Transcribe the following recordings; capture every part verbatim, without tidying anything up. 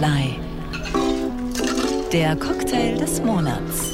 Barfly. Der Cocktail des Monats.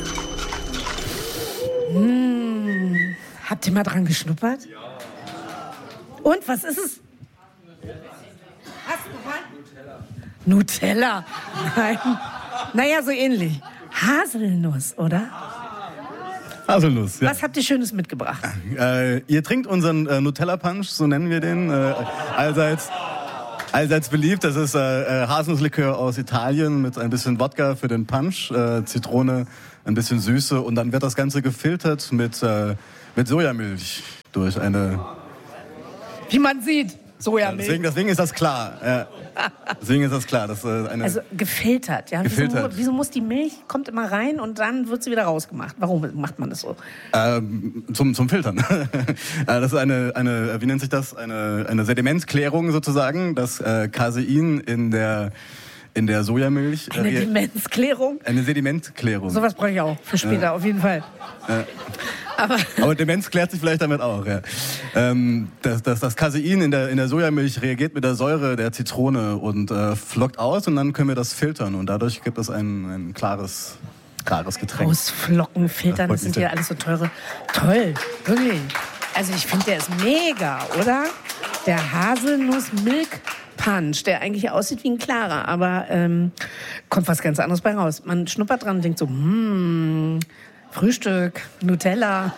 Mmh. Habt ihr mal dran geschnuppert? Ja. Und, was ist es? Hast du was? Nutella. Nutella? Nein. Naja, so ähnlich. Haselnuss, oder? Haselnuss, ja. Was habt ihr Schönes mitgebracht? Äh, ihr trinkt unseren äh, Nutella-Punch, so nennen wir den. Äh, allseits, allseits beliebt. Das ist äh, Haselnusslikör aus Italien mit ein bisschen Wodka für den Punch, äh, Zitrone, ein bisschen Süße. Und dann wird das Ganze gefiltert mit, äh, mit Sojamilch durch eine... Wie man sieht, Sojamilch. Deswegen, deswegen ist das klar. Ja. Deswegen ist das klar. Dass, äh, eine also gefiltert, ja. Gefiltert. Wieso, wieso muss die Milch, kommt immer rein und dann wird sie wieder rausgemacht? Warum macht man das so? Ähm, zum, zum Filtern. Das ist eine, eine, wie nennt sich das? Eine, eine Sedimentklärung sozusagen. Das äh, Casein in der, in der Sojamilch. Eine äh, Sedimentklärung? Eine Sedimentklärung. Sowas brauche ich auch für später, ja. Auf jeden Fall. Ja. Aber, Aber Demenz klärt sich vielleicht damit auch, ja. Ähm, das, das, das Casein in der, in der Sojamilch reagiert mit der Säure der Zitrone und äh, flockt aus und dann können wir das filtern und dadurch gibt es ein, ein klares, klares Getränk. Ausflocken, filtern, das sind hier alles so teure. Toll, wirklich. Also ich finde, der ist mega, oder? Der Haselnuss-Milk-Punch, der eigentlich aussieht wie ein klarer, aber ähm, kommt was ganz anderes bei raus. Man schnuppert dran und denkt so, hm... Frühstück, Nutella.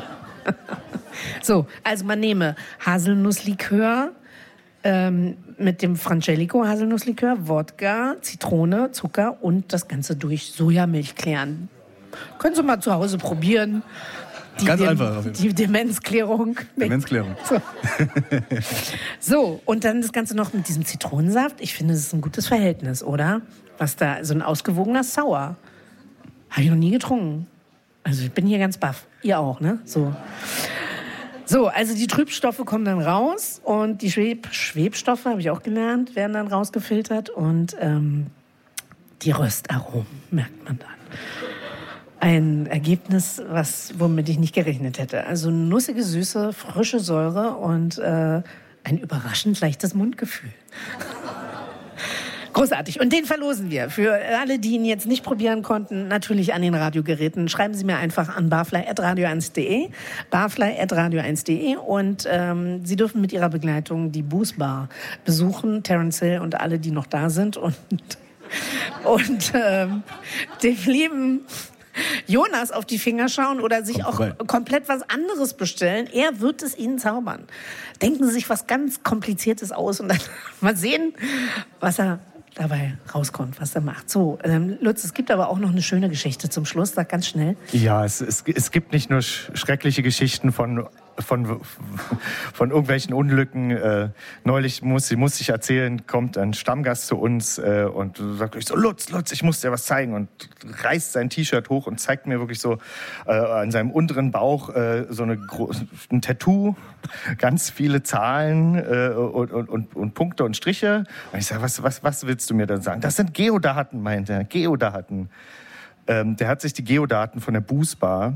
So, also man nehme Haselnusslikör ähm, mit dem Frangelico Haselnusslikör, Wodka, Zitrone, Zucker und das Ganze durch Sojamilch klären. Können Sie mal zu Hause probieren. Die Ganz Dem- einfach. Auf jeden Fall. Die Demenzklärung. Demenzklärung. So. So, und dann das Ganze noch mit diesem Zitronensaft. Ich finde, das ist ein gutes Verhältnis, oder? Was da, so ein ausgewogener Sour. Habe ich noch nie getrunken. Also ich bin hier ganz baff. Ihr auch, ne? So. So, also die Trübstoffe kommen dann raus und die Schweb Schwebstoffe, habe ich auch gelernt, werden dann rausgefiltert und ähm, die Röstaromen merkt man dann. Ein Ergebnis, was, womit ich nicht gerechnet hätte. Also nussige Süße, frische Säure und äh, ein überraschend leichtes Mundgefühl. Großartig. Und den verlosen wir. Für alle, die ihn jetzt nicht probieren konnten, natürlich an den Radiogeräten. Schreiben Sie mir einfach an barfly at radio eins punkt de. barfly at radio eins punkt de. Und ähm, Sie dürfen mit Ihrer Begleitung die Booze Bar besuchen. Terence Hill und alle, die noch da sind. Und, und ähm, dem lieben Jonas auf die Finger schauen oder sich auch komplett was anderes bestellen. Er wird es Ihnen zaubern. Denken Sie sich was ganz Kompliziertes aus und dann mal sehen, was er dabei rauskommt, was er macht. So, ähm, Lutz, es gibt aber auch noch eine schöne Geschichte zum Schluss. Sag ganz schnell. Ja, es, es, es gibt nicht nur sch- schreckliche Geschichten von, von, von irgendwelchen Unglücken. Äh, neulich muss, muss ich erzählen, kommt ein Stammgast zu uns äh, und sagt euch so, Lutz, Lutz, ich muss dir was zeigen. Und reißt sein T-Shirt hoch und zeigt mir wirklich so äh, an seinem unteren Bauch äh, so eine gro- ein Tattoo, ganz viele Zahlen äh, und, und, und, und Punkte und Striche. Und ich sage, was, was, was willst du mir dann sagen? Das sind Geodaten, meint er, Geodaten. Ähm, der hat sich die Geodaten von der Booze Bar...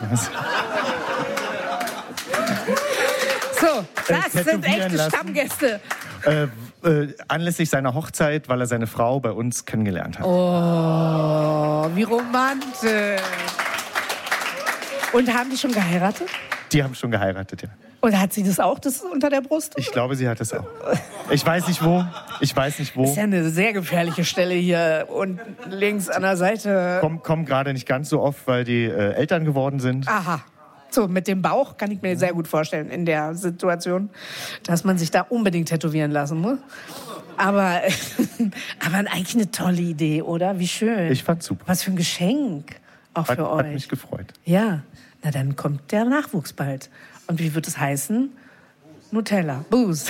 So, das Äh, sind echte lassen. Stammgäste. Äh, äh, anlässlich seiner Hochzeit, weil er seine Frau bei uns kennengelernt hat. Oh, wie romantisch. Und haben die schon geheiratet? Die haben schon geheiratet, ja. Und hat sie das auch, das unter der Brust? Ich glaube, sie hat es auch. Ich weiß nicht wo. Ich weiß nicht wo. Das ist ja eine sehr gefährliche Stelle hier und links an der Seite. Kommen komm gerade nicht ganz so oft, weil die äh, Eltern geworden sind. Aha. So, mit dem Bauch kann ich mir sehr gut vorstellen in der Situation, dass man sich da unbedingt tätowieren lassen muss. Aber, aber eigentlich eine tolle Idee, oder? Wie schön. Ich fand's super. Was für ein Geschenk auch Hat, für euch. hat mich gefreut. Ja, na dann kommt der Nachwuchs bald. Und wie wird es heißen? Nutella, Booze.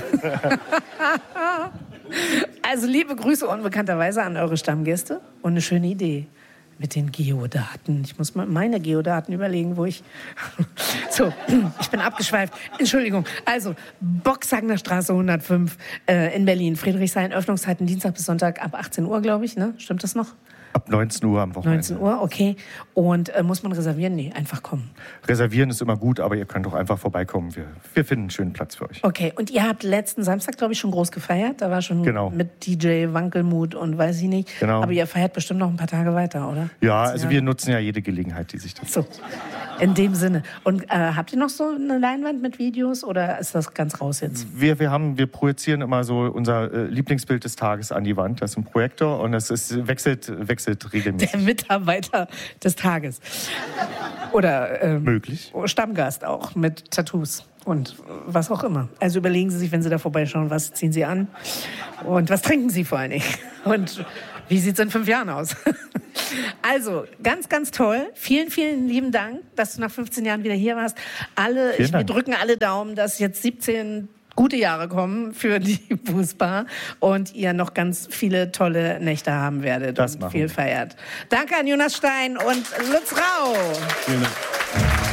Also liebe Grüße unbekannterweise an eure Stammgäste und eine schöne Idee mit den Geodaten. Ich muss mal meine Geodaten überlegen, wo ich... So, ich bin abgeschweift. Entschuldigung. Also, Boxhagener Straße hundertfünf äh, in Berlin. Friedrichshain, Öffnungszeiten Dienstag bis Sonntag ab achtzehn Uhr, glaube ich. Ne? Stimmt das noch? Ab neunzehn Uhr am Wochenende. neunzehn Uhr, okay. Und äh, muss man reservieren? Nee, einfach kommen. Reservieren ist immer gut, aber ihr könnt auch einfach vorbeikommen. Wir, wir finden einen schönen Platz für euch. Okay, und ihr habt letzten Samstag, glaube ich, schon groß gefeiert. Da war schon genau. mit D J Wankelmut und weiß ich nicht. Genau. Aber ihr feiert bestimmt noch ein paar Tage weiter, oder? Ja, also wir nutzen ja jede Gelegenheit, die sich das... So, in dem Sinne. Und äh, habt ihr noch so eine Leinwand mit Videos oder ist das ganz raus jetzt? Wir, wir, haben, wir projizieren immer so unser äh, Lieblingsbild des Tages an die Wand. Das ist ein Projektor und das ist, wechselt, wechselt regelmäßig. Der Mitarbeiter des Tages. Oder ähm, möglich. Stammgast auch mit Tattoos und was auch immer. Also überlegen Sie sich, wenn Sie da vorbeischauen, was ziehen Sie an und was trinken Sie vor allen Dingen. Und wie sieht es in fünf Jahren aus? Also, ganz, ganz toll. Vielen, vielen lieben Dank, dass du nach fünfzehn Jahren wieder hier warst. Alle, ich, wir drücken alle Daumen, dass jetzt siebzehn gute Jahre kommen für die Fußbar und ihr noch ganz viele tolle Nächte haben werdet das und viel wir. feiert. Danke an Jonas Stein und Lutz Rau. Vielen Dank.